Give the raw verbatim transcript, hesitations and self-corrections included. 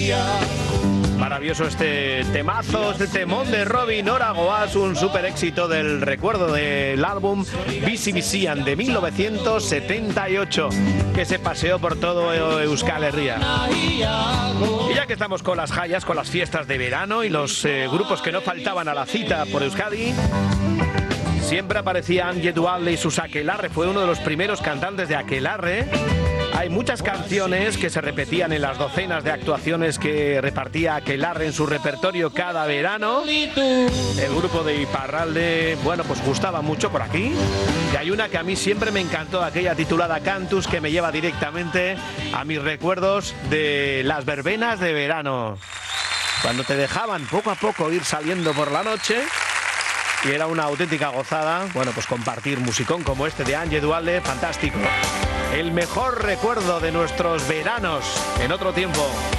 Maravilloso este temazo, este temón de Robin Oragoaz, un super éxito del recuerdo del álbum Bizi Bizian de mil novecientos setenta y ocho, que se paseó por todo Euskal Herria. Y ya que estamos con las jayas, con las fiestas de verano y los eh, grupos que no faltaban a la cita por Euskadi, siempre aparecía Ange Dualde y sus Aquelarre. Fue uno de los primeros cantantes de Aquelarre. Hay muchas canciones que se repetían en las docenas de actuaciones que repartía Aquelarre en su repertorio cada verano. El grupo de Iparralde, bueno, pues gustaba mucho por aquí. Y hay una que a mí siempre me encantó, aquella titulada Cantus, que me lleva directamente a mis recuerdos de las verbenas de verano. Cuando te dejaban poco a poco ir saliendo por la noche. Y era una auténtica gozada, bueno, pues compartir musicón como este de Ange Dualde, fantástico. El mejor recuerdo de nuestros veranos en otro tiempo.